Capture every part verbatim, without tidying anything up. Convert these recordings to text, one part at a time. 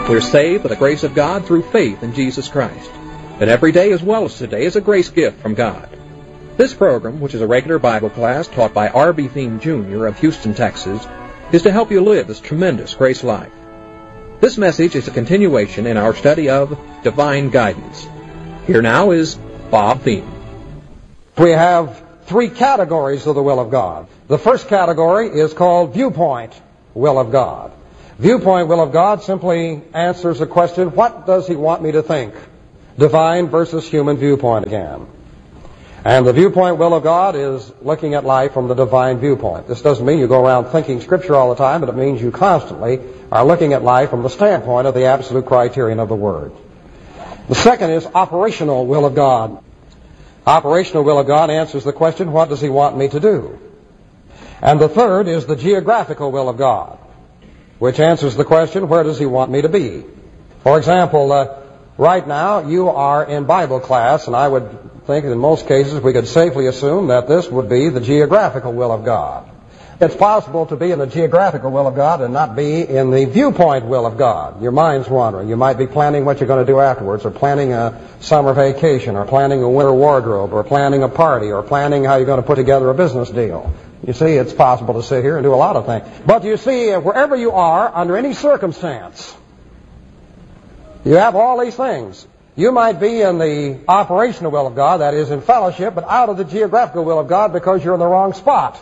We're saved by the grace of God through faith in Jesus Christ. And every day as well as today is a grace gift from God. This program, which is a regular Bible class taught by R B Thiem Junior of Houston, Texas, is to help you live this tremendous grace life. This message is a continuation in our study of divine guidance. Here now is Bob Thiem. We have three categories of the will of God. The first category is called viewpoint will of God. Viewpoint will of God simply answers the question, what does he want me to think? Divine versus human viewpoint again. And the viewpoint will of God is looking at life from the divine viewpoint. This doesn't mean you go around thinking Scripture all the time, but it means you constantly are looking at life from the standpoint of the absolute criterion of the Word. The second is operational will of God. Operational will of God answers the question, what does he want me to do? And the third is the geographical will of God, which answers the question, where does he want me to be? For example, uh, right now you are in Bible class, and I would think in most cases we could safely assume that this would be the geographical will of God. It's possible to be in the geographical will of God and not be in the viewpoint will of God. Your mind's wandering. You might be planning what you're going to do afterwards, or planning a summer vacation, or planning a winter wardrobe, or planning a party, or planning how you're going to put together a business deal. You see, it's possible to sit here and do a lot of things. But you see, wherever you are, under any circumstance, you have all these things. You might be in the operational will of God, that is, in fellowship, but out of the geographical will of God because you're in the wrong spot.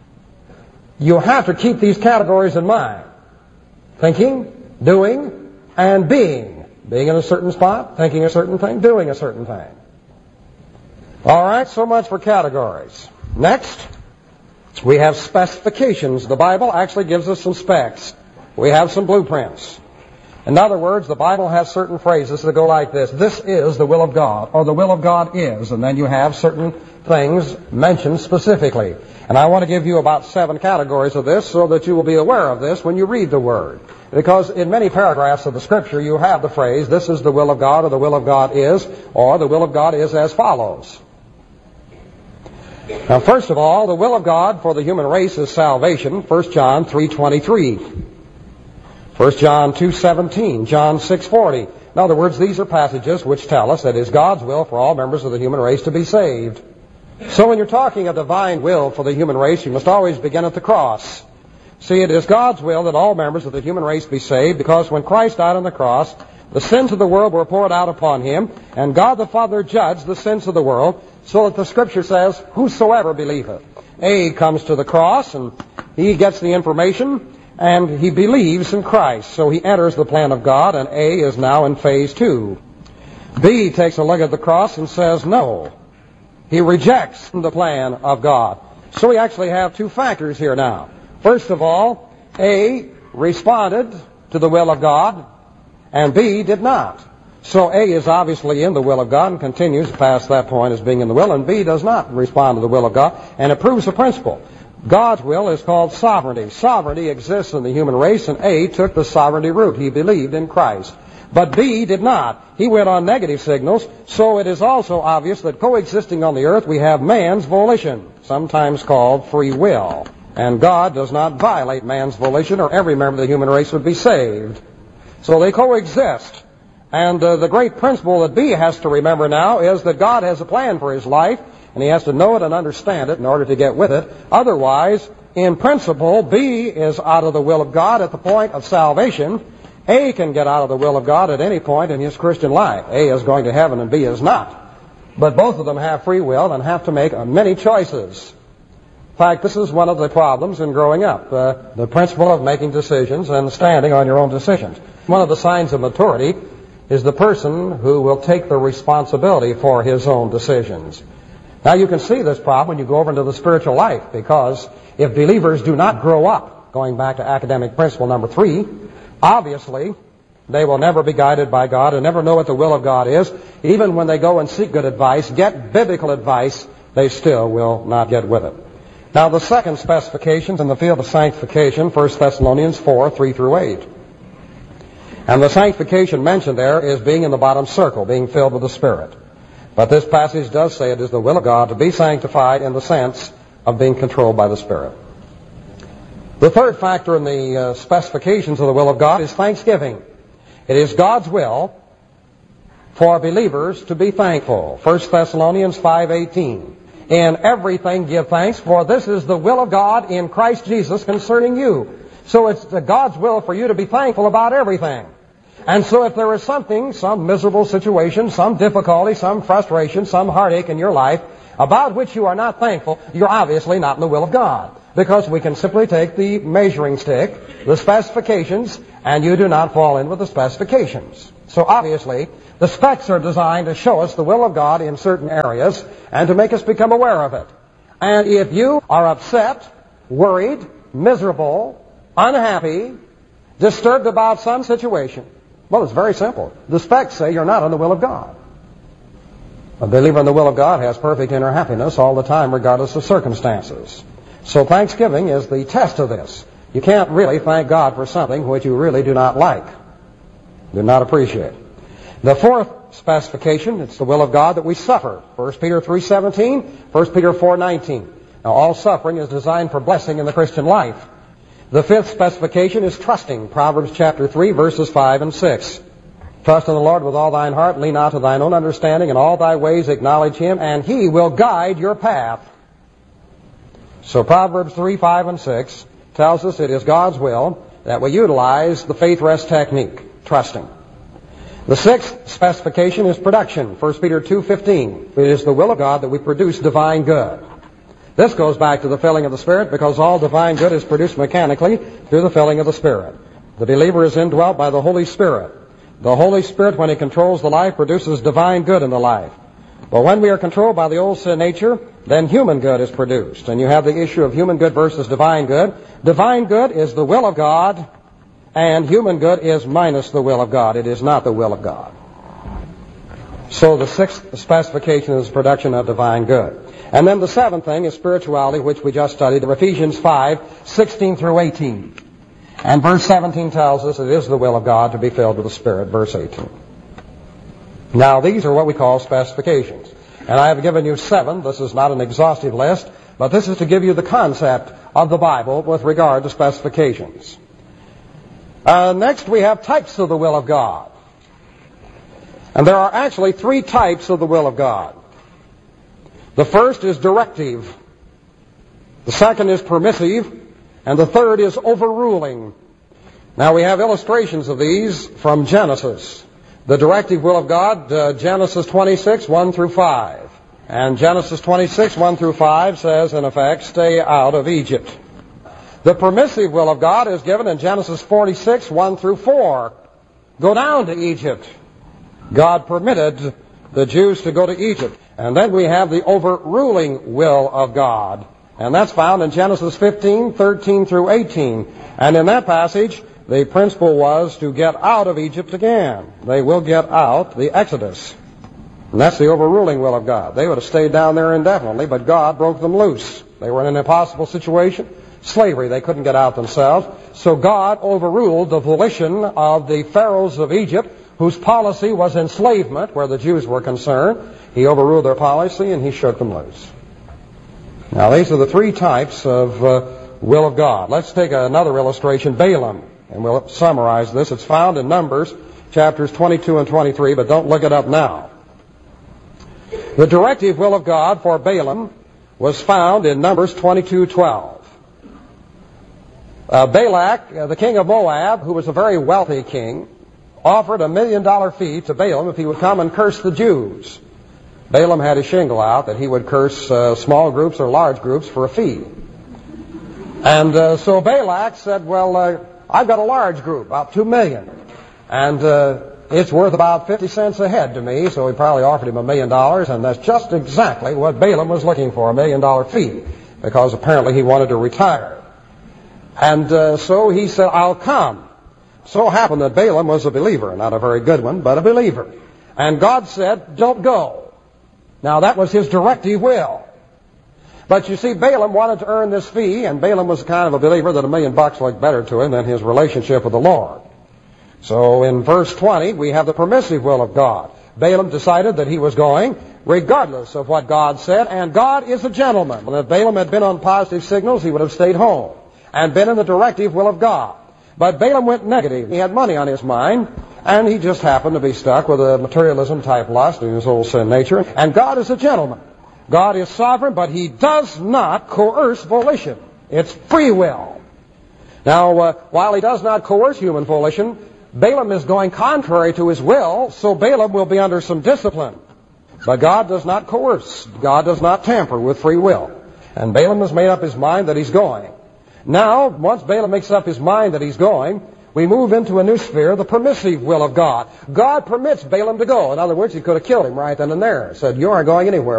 You have to keep these categories in mind. Thinking, doing, and being. Being in a certain spot, thinking a certain thing, doing a certain thing. All right, so much for categories. Next, we have specifications. The Bible actually gives us some specs. We have some blueprints. In other words, the Bible has certain phrases that go like this. This is the will of God, or the will of God is. And then you have certain things mentioned specifically. And I want to give you about seven categories of this so that you will be aware of this when you read the Word. Because in many paragraphs of the Scripture you have the phrase, this is the will of God, or the will of God is, or the will of God is as follows. Now, first of all, the will of God for the human race is salvation, First John three twenty-three. First John two seventeen, John six forty. In other words, these are passages which tell us that it is God's will for all members of the human race to be saved. So when you're talking of divine will for the human race, you must always begin at the cross. See, it is God's will that all members of the human race be saved, because when Christ died on the cross, the sins of the world were poured out upon him, and God the Father judged the sins of the world, so that the Scripture says, whosoever believeth. A comes to the cross, and he gets the information, and he believes in Christ. So he enters the plan of God, and A is now in phase two. B takes a look at the cross and says no. He rejects the plan of God. So we actually have two factors here now. First of all, A responded to the will of God, and B did not. So A is obviously in the will of God and continues past that point as being in the will, and B does not respond to the will of God, and it proves a principle. God's will is called sovereignty. Sovereignty exists in the human race, and A took the sovereignty route. He believed in Christ. But B did not. He went on negative signals, so it is also obvious that coexisting on the earth we have man's volition, sometimes called free will. And God does not violate man's volition, or every member of the human race would be saved. So they coexist. And uh, the great principle that B has to remember now is that God has a plan for his life, and he has to know it and understand it in order to get with it. Otherwise, in principle, B is out of the will of God at the point of salvation. A can get out of the will of God at any point in his Christian life. A is going to heaven and B is not. But both of them have free will and have to make many choices. In fact, this is one of the problems in growing up, uh, the principle of making decisions and standing on your own decisions. One of the signs of maturity is the person who will take the responsibility for his own decisions. Now, you can see this problem when you go over into the spiritual life, because if believers do not grow up, going back to academic principle number three, obviously they will never be guided by God and never know what the will of God is. Even when they go and seek good advice, get biblical advice, they still will not get with it. Now, the second specifications in the field of sanctification, First Thessalonians four, three through eight. And the sanctification mentioned there is being in the bottom circle, being filled with the Spirit. But this passage does say it is the will of God to be sanctified in the sense of being controlled by the Spirit. The third factor in the uh, specifications of the will of God is thanksgiving. It is God's will for believers to be thankful. First Thessalonians five eighteen. In everything give thanks, for this is the will of God in Christ Jesus concerning you. So it's God's will for you to be thankful about everything. And so if there is something, some miserable situation, some difficulty, some frustration, some heartache in your life about which you are not thankful, you're obviously not in the will of God. Because we can simply take the measuring stick, the specifications, and you do not fall in with the specifications. So obviously, the specs are designed to show us the will of God in certain areas and to make us become aware of it. And if you are upset, worried, miserable, unhappy, disturbed about some situation, well, it's very simple. The specs say you're not in the will of God. A believer in the will of God has perfect inner happiness all the time, regardless of circumstances. So thanksgiving is the test of this. You can't really thank God for something which you really do not like, do not appreciate. The fourth specification, it's the will of God that we suffer. First Peter three seventeen, First Peter four nineteen. Now, all suffering is designed for blessing in the Christian life. The fifth specification is trusting. Proverbs chapter three, verses five and six. Trust in the Lord with all thine heart, lean not to thine own understanding, in all thy ways acknowledge him, and he will guide your path. So Proverbs three, five, and six tells us it is God's will that we utilize the faith rest technique, trusting. The sixth specification is production. First Peter two fifteen. It is the will of God that we produce divine good. This goes back to the filling of the Spirit, because all divine good is produced mechanically through the filling of the Spirit. The believer is indwelt by the Holy Spirit. The Holy Spirit, when he controls the life, produces divine good in the life. But when we are controlled by the old sin nature, then human good is produced. And you have the issue of human good versus divine good. Divine good is the will of God, and human good is minus the will of God. It is not the will of God. So the sixth specification is production of divine good. And then the seventh thing is spirituality, which we just studied, Ephesians five, sixteen through eighteen. And verse seventeen tells us it is the will of God to be filled with the Spirit, verse eighteen. Now, these are what we call specifications. And I have given you seven. This is not an exhaustive list, but this is to give you the concept of the Bible with regard to specifications. Uh, next, we have types of the will of God. And there are actually three types of the will of God. The first is directive. The second is permissive. And the third is overruling. Now, we have illustrations of these from Genesis. The directive will of God, uh, Genesis twenty-six, one through five. And Genesis twenty-six, one through five says, in effect, stay out of Egypt. The permissive will of God is given in Genesis forty-six, one through four. Go down to Egypt. God permitted the Jews to go to Egypt. And then we have the overruling will of God. And that's found in Genesis fifteen, thirteen through eighteen. And in that passage, the principle was to get out of Egypt again. They will get out, the Exodus. And that's the overruling will of God. They would have stayed down there indefinitely, but God broke them loose. They were in an impossible situation. Slavery, they couldn't get out themselves. So God overruled the volition of the pharaohs of Egypt, whose policy was enslavement, where the Jews were concerned. He overruled their policy, and he shook them loose. Now, these are the three types of uh, will of God. Let's take another illustration, Balaam, and we'll summarize this. It's found in Numbers, chapters twenty-two and twenty-three, but don't look it up now. The directive will of God for Balaam was found in Numbers twenty-two twelve. Uh, Balak, uh, the king of Moab, who was a very wealthy king, offered a million dollar fee to Balaam if he would come and curse the Jews. Balaam had a shingle out that he would curse uh, small groups or large groups for a fee. And uh, so Balak said, well, uh, I've got a large group, about two million. And uh, it's worth about fifty cents a head to me, so he probably offered him a million dollars, and that's just exactly what Balaam was looking for, a million dollar fee, because apparently he wanted to retire. And uh, so he said, I'll come. So happened that Balaam was a believer, not a very good one, but a believer. And God said, don't go. Now, that was his directive will. But you see, Balaam wanted to earn this fee, and Balaam was the kind of a believer that a million bucks looked better to him than his relationship with the Lord. So in verse twenty, we have the permissive will of God. Balaam decided that he was going, regardless of what God said, and God is a gentleman. And if Balaam had been on positive signals, he would have stayed home and been in the directive will of God. But Balaam went negative. He had money on his mind, And he just happened to be stuck with a materialism-type lust in his old sin nature. And God is a gentleman. God is sovereign, but he does not coerce volition. It's free will. Now, uh, while he does not coerce human volition, Balaam is going contrary to his will, so Balaam will be under some discipline. But God does not coerce. God does not tamper with free will. And Balaam has made up his mind that he's going. Now, once Balaam makes up his mind that he's going, we move into a new sphere, the permissive will of God. God permits Balaam to go. In other words, he could have killed him right then and there. Said, you aren't going anywhere.